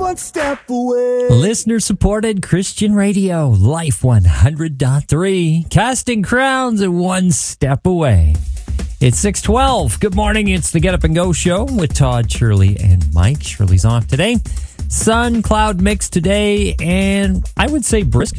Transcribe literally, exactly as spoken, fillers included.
one step away. Listener supported Christian radio, Life one hundred point three, casting crowns at one step away. It's six twelve. Good morning. It's the Get Up and Go show with Todd, Shirley, and Mike. Shirley's off today. Sun, cloud mix today, and I would say brisk